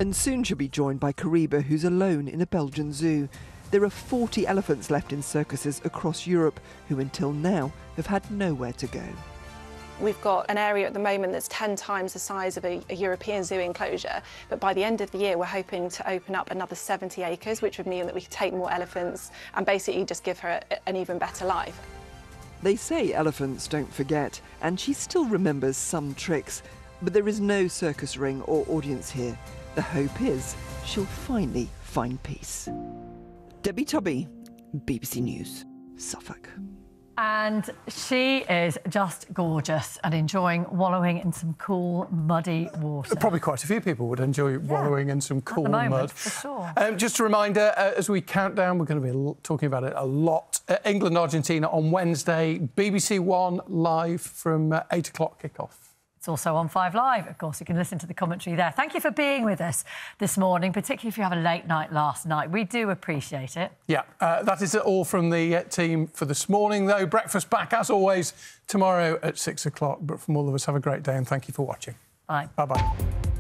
And soon she'll be joined by Kariba, who's alone in a Belgian zoo. There are 40 elephants left in circuses across Europe who until now have had nowhere to go. We've got an area at the moment that's 10 times the size of a European zoo enclosure, but by the end of the year we're hoping to open up another 70 acres, which would mean that we could take more elephants and basically just give her an even better life. They say elephants don't forget, and she still remembers some tricks, but there is no circus ring or audience here. The hope is she'll finally find peace. Debbie Tubby, BBC News, Suffolk. And she is just gorgeous and enjoying wallowing in some cool, muddy water. Probably quite a few people would enjoy wallowing in some cool mud. For sure. Just a reminder, as we count down, we're going to be talking about it a lot. England-Argentina on Wednesday, BBC One live from 8 o'clock kick-off. It's also on 5 Live, of course. You can listen to the commentary there. Thank you for being with us this morning, particularly if you have a late night last night. We do appreciate it. Yeah, that is all from the team for this morning, though. Breakfast back, as always, tomorrow at 6 o'clock. But from all of us, have a great day and thank you for watching. Bye. Bye-bye.